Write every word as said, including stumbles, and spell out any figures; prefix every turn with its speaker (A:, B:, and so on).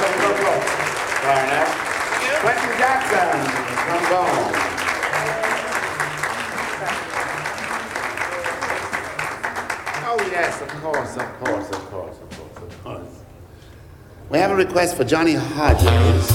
A: some applause. Clarinet. Quentin Jackson, trombone. Oh yes, of course, of course, of course, of course, of course. We have a request for Johnny Hodges.